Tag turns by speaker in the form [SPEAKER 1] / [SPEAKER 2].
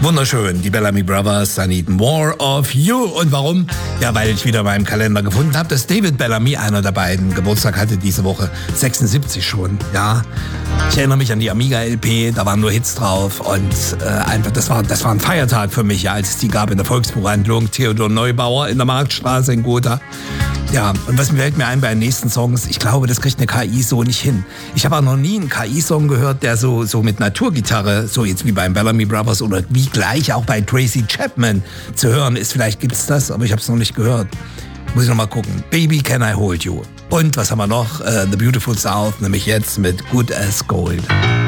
[SPEAKER 1] Wunderschön, die Bellamy Brothers, I Need More of You. Und warum? Ja, weil ich wieder in meinem Kalender gefunden habe, dass David Bellamy, einer der beiden, Geburtstag hatte diese Woche. 76 schon, ja. Ich erinnere mich an die Amiga-LP, da waren nur Hits drauf und einfach, das war ein Feiertag für mich, ja, als es die gab in der Volksbuchhandlung Theodor Neubauer in der Marktstraße in Gotha. Ja, und was fällt mir ein bei den nächsten Songs? Ich glaube, das kriegt eine KI so nicht hin. Ich habe auch noch nie einen KI-Song gehört, der so mit Naturgitarre, so jetzt wie beim Bellamy Brothers oder wie gleich auch bei Tracy Chapman zu hören ist. Vielleicht gibt's das, aber ich habe es noch nicht gehört. Muss ich noch mal gucken. Baby, Can I Hold You? Und was haben wir noch? The Beautiful South, nämlich jetzt mit Good as Gold.